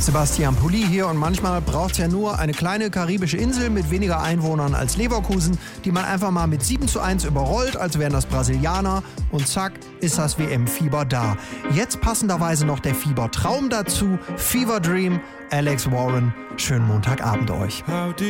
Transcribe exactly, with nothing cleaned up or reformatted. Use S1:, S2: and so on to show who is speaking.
S1: Sebastian Pulli hier und manchmal braucht es ja nur eine kleine karibische Insel mit weniger Einwohnern als Leverkusen, die man einfach mal mit sieben zu eins überrollt, als wären das Brasilianer und zack, ist das W M-Fieber da. Jetzt passenderweise noch der Fiebertraum dazu, Fever Dream, Alex Warren. Schönen Montagabend euch.